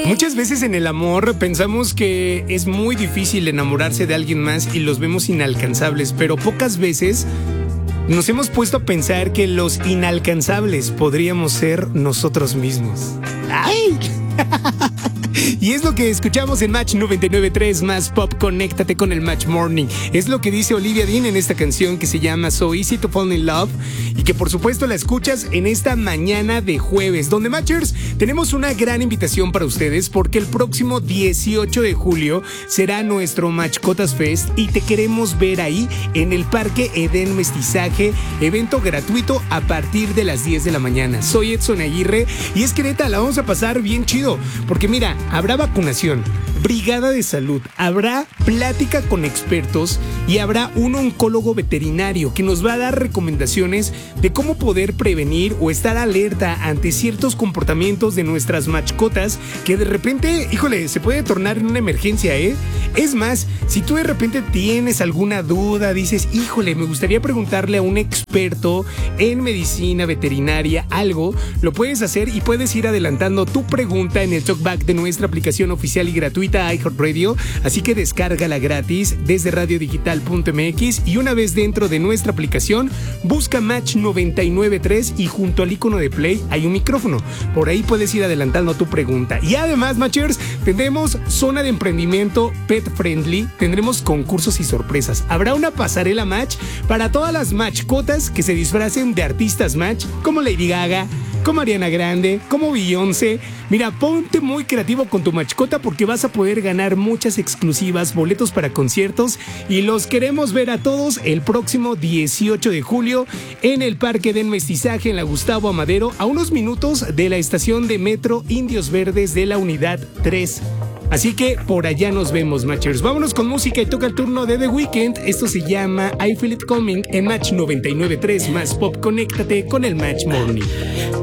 Muchas veces en el amor pensamos que es muy difícil enamorarse de alguien más y los vemos inalcanzables, pero pocas veces nos hemos puesto a pensar que los inalcanzables podríamos ser nosotros mismos. ¡Ay! Y es lo que escuchamos en Match 99.3 más Pop. Conéctate con el Match Morning. Es lo que dice Olivia Dean en esta canción que se llama So Easy to Fall in Love y que por supuesto la escuchas en esta mañana de jueves, donde Matchers tenemos una gran invitación para ustedes porque el próximo 18 de julio será nuestro Matchcotas Fest y te queremos ver ahí en el Parque Edén Mestizaje, evento gratuito a partir de las 10 de la mañana. Soy Edson Aguirre y es que neta la vamos a pasar bien chido porque mira, habrá vacunación, brigada de salud, habrá plática con expertos y habrá un oncólogo veterinario que nos va a dar recomendaciones de cómo poder prevenir o estar alerta ante ciertos comportamientos de nuestras mascotas que de repente, híjole, se puede tornar en una emergencia, ¿eh? Es más, si tú de repente tienes alguna duda, dices, híjole, me gustaría preguntarle a un experto en medicina veterinaria algo, lo puedes hacer y puedes ir adelantando tu pregunta en el talkback de nuestra aplicación oficial y gratuita iHeartRadio, así que descárgala gratis desde radiodigital.mx y una vez dentro de nuestra aplicación, busca Match 99.3 y junto al icono de play hay un micrófono. Por ahí puedes ir adelantando tu pregunta. Y además, Matchers, tendremos zona de emprendimiento pet friendly, tendremos concursos y sorpresas. Habrá una pasarela Match para todas las Matchcotas que se disfracen de artistas Match, como Lady Gaga, como Ariana Grande, como Beyoncé. Mira, ponte muy creativo con tu mascota porque vas a poder ganar muchas exclusivas, boletos para conciertos y los queremos ver a todos el próximo 18 de julio en el Parque del Mestizaje en la Gustavo Amadero, a unos minutos de la estación de metro Indios Verdes de la Unidad 3. Así que por allá nos vemos, Matchers. Vámonos con música y toca el turno de The Weeknd. Esto se llama I Feel It Coming en Match 99.3 más Pop. Conéctate con el Match Morning.